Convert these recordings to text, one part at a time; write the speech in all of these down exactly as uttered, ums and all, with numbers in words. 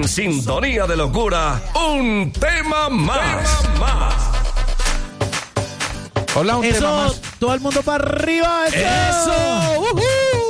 En sintonía de locura, un tema más. Tema más. Hola, un eso, tema más. Todo el mundo para arriba. Eso. Eso. Uh-huh.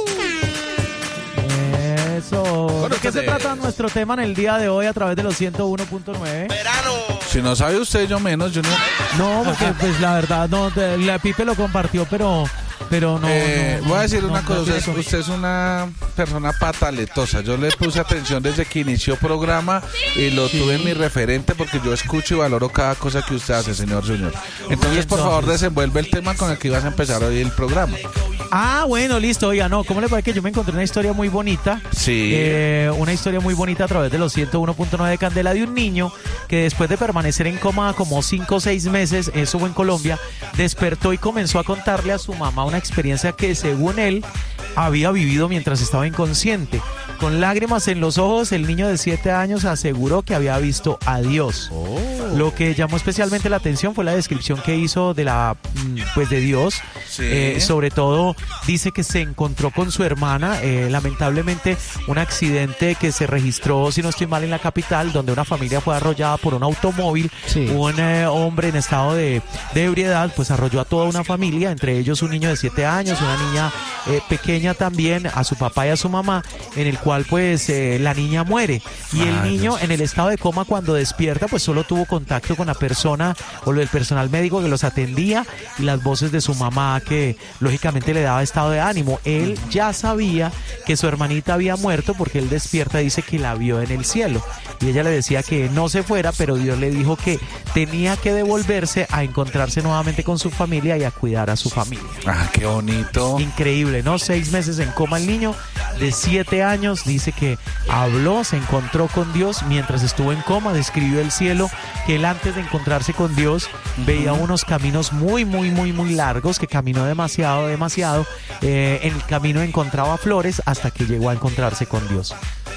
Eso. ¿De qué se trata nuestro tema en el día de hoy a través de los ciento uno punto nueve? Verano. Si no sabe usted, yo menos, yo no. No, porque pues la verdad, no, la Pipe lo compartió, pero... Pero no, eh, no, voy a decir no, una no, cosa, no, usted, no. usted es una persona pataletosa. Yo le puse atención desde que inició programa y lo Sí. tuve en mi referente porque yo escucho y valoro cada cosa que usted hace, señor Junior. Entonces, por favor, desenvuelve el tema con el que ibas a empezar hoy el programa. Ah, bueno, listo. Oiga, no, ¿cómo le parece que yo me encontré una historia muy bonita? Sí. Eh, una historia muy bonita a través de los ciento uno punto nueve de Candela de un niño que después de permanecer en coma como cinco o seis meses, eso fue en Colombia, despertó y comenzó a contarle a su mamá una experiencia que según él había vivido mientras estaba inconsciente. Con lágrimas en los ojos, el niño de siete años aseguró que había visto a Dios. Oh. Lo que llamó especialmente la atención fue la descripción que hizo de la pues de Dios. Sí. Eh, sobre todo dice que se encontró con su hermana, eh, lamentablemente un accidente que se registró, si no estoy mal, en la capital, donde una familia fue arrollada por un automóvil. Sí. Un eh, hombre en estado de, de ebriedad pues arrolló a toda una familia, entre ellos un niño de siete años, una niña eh, pequeña también, a su papá y a su mamá, en el cual pues eh, la niña muere y el Ay, niño Dios. en el estado de coma cuando despierta pues solo tuvo contacto con la persona o el personal médico que los atendía y las voces de su mamá que lógicamente le daba estado de ánimo. Él ya sabía que su hermanita había muerto porque él despierta y dice que la vio en el cielo y ella le decía que no se fuera, pero Dios le dijo que tenía que devolverse a encontrarse nuevamente con su familia y a cuidar a su familia. Ah, qué bonito. Increíble, ¿no? Seis meses en coma el niño de siete años, dice que habló, se encontró con Dios mientras estuvo en coma, describió el cielo, que él antes de encontrarse con Dios veía unos caminos muy, muy, muy, muy largos, que caminó demasiado, demasiado, eh, en el camino encontraba flores hasta que llegó a encontrarse con Dios.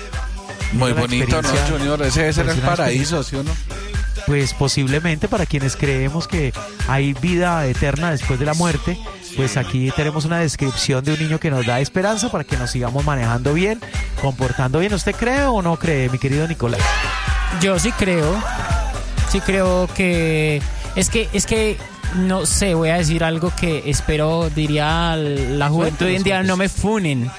Muy Una bonito, ¿no, experiencia- Junior? Ese debe ser pues el una paraíso, ¿sí o no? Pues posiblemente para quienes creemos que hay vida eterna después de la muerte, pues aquí tenemos una descripción de un niño que nos da esperanza para que nos sigamos manejando bien, comportando bien. ¿Usted cree o no cree, mi querido Nicolás? Yo sí creo, sí creo que es que es que no sé, voy a decir algo que espero diría la juventud hoy en día no me funen,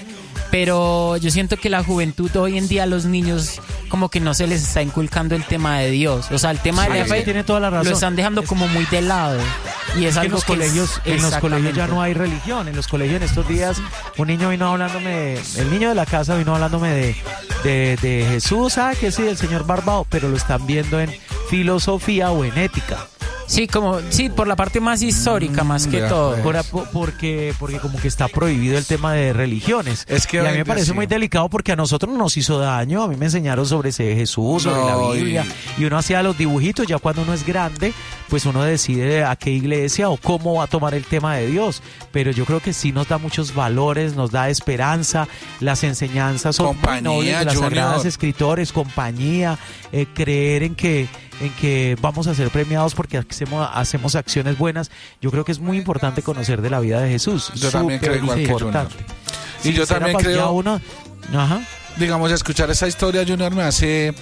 pero yo siento que la juventud hoy en día, los niños como que no se les está inculcando el tema de Dios, o sea, el tema Sí, de la fe tiene toda la razón. lo están dejando como muy de lado y es En algo los que colegios, es, en los colegios ya exactamente. no hay religión. En los colegios en estos días un niño vino hablándome, de- el niño de la casa vino hablándome de, de, de Jesús, ah, que sí, del señor Barbado, pero lo están viendo en filosofía o en ética. Sí, como sí, por la parte más histórica, más que ya, todo. pues. Por- porque, porque como que está prohibido el tema de religiones. Es que y a mí hoy me en día parece sí. muy delicado porque a nosotros no nos hizo daño. A mí me enseñaron sobre ese Jesús, sobre No, la Biblia. Y... y uno hacía los dibujitos. Ya cuando uno es grande, pues uno decide a qué iglesia o cómo va a tomar el tema de Dios. Pero yo creo que sí nos da muchos valores, nos da esperanza. Las enseñanzas son muy Compañía, nobles de las Junior. Sagradas Escritores, compañía, eh, creer en que en que vamos a ser premiados porque hacemos, hacemos acciones buenas. Yo creo que es muy importante conocer de la vida de Jesús. Yo también Súper creo igual que importante. Junior. Y yo será también para creo- ya uno- Ajá. Digamos, escuchar esa historia, Junior, me hace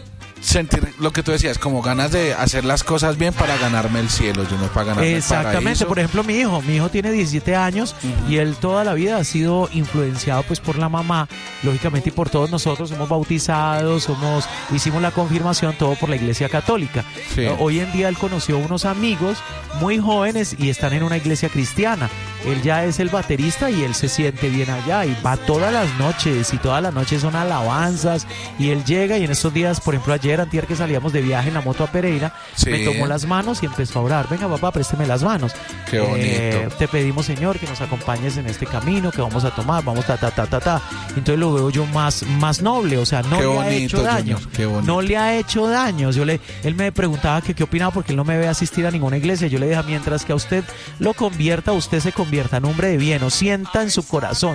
sentir lo que tú decías, como ganas de hacer las cosas bien para ganarme el cielo, Junior, para ganarme Exactamente, el paraíso. por ejemplo mi hijo, mi hijo tiene diecisiete años Ujú. y él toda la vida ha sido influenciado pues por la mamá, lógicamente, y por todos nosotros. Somos bautizados, somos, hicimos la confirmación, todo por la Iglesia Católica. Sí. Eh, Hoy en día él conoció unos amigos muy jóvenes y están en una iglesia cristiana. Él ya es el baterista y él se siente bien allá y va todas las noches y todas las noches son alabanzas y él llega y en estos días, por ejemplo ayer, antier que salíamos de viaje en la moto a Pereira, Sí. me tomó las manos y empezó a orar. Venga papá, présteme las manos. Qué bonito. Eh, te pedimos, Señor, que nos acompañes en este camino que vamos a tomar, vamos ta ta ta ta ta. Entonces lo veo yo más, más noble, o sea, no Qué le ha bonito, hecho daño. Junior, qué bonito. No le ha hecho daño. Yo le, él me preguntaba que qué opinaba porque él no me ve asistir a ninguna iglesia. Yo le dije, mientras que a usted lo convierta, usted se convierta en hombre de bien, o sienta en su corazón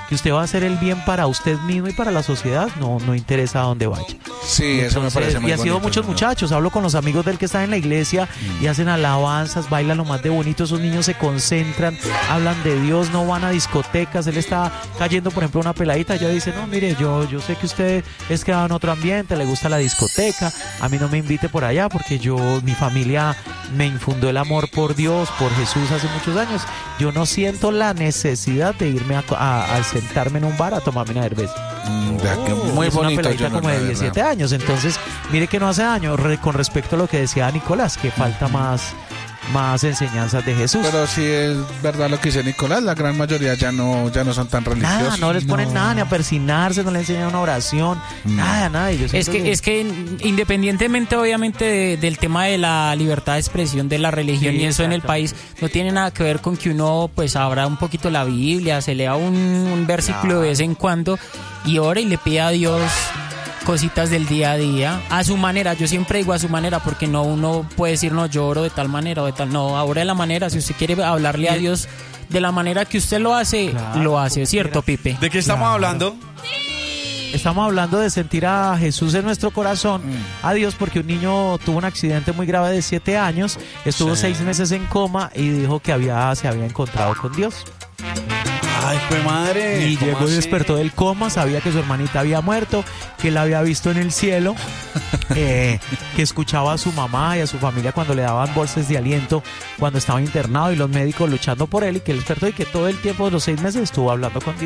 que usted va a hacer el bien para usted mismo y para la sociedad, no, no interesa a dónde vaya. Sí, eso me Entonces, parece muy y ha sido bonito, muchos ¿no? muchachos, hablo con los amigos del que están en la iglesia y hacen alabanzas, bailan lo más de bonito, esos niños se concentran, hablan de Dios, no van a discotecas. Él está cayendo, por ejemplo, una peladita, ella dice, no, mire, yo, yo sé que usted es creado en otro ambiente, le gusta la discoteca, a mí no me invite por allá porque yo, mi familia me infundó el amor por Dios, por Jesús hace muchos años, yo no siento la necesidad de irme a, a, a sentarme en un bar a tomarme una cerveza. Mm, vea que muy Es bonito, una peladita Junior, como de la verdad. diecisiete años, entonces mire que no hace daño. Re- con respecto a lo que decía Nicolás, que falta más, más enseñanzas de Jesús. Pero sí es verdad lo que dice Nicolás, la gran mayoría ya no, ya no son tan religiosos. Nada, no les ponen nada, ni a persinarse, no le enseñan una oración, nada, nada. Y yo Es siento que, es que independientemente obviamente de- del tema de la libertad de expresión de la religión Sí, y eso en el exactamente. país, no tiene nada que ver con que uno pues abra un poquito la Biblia, se lea un, un versículo de vez en cuando y ore y le pida a Dios cositas del día a día, a su manera. Yo siempre digo a su manera porque no uno puede decir no, yo oro de tal manera o de tal, no, ore de la manera. Si usted quiere hablarle a Dios de la manera que usted lo hace, Claro, lo hace, como ¿cierto, quiera. Pipe? ¿De qué estamos Claro. hablando? Estamos hablando de sentir a Jesús en nuestro corazón, a Dios, porque un niño tuvo un accidente muy grave de siete años, estuvo Sí. seis meses en coma y dijo que había, se había encontrado con Dios. Ay, pues madre. Y ¿cómo llegó y así? despertó del coma, sabía que su hermanita había muerto, que la había visto en el cielo, eh, que escuchaba a su mamá y a su familia cuando le daban bolsas de aliento cuando estaba internado y los médicos luchando por él, y que él despertó y que todo el tiempo de los seis meses estuvo hablando con Dios.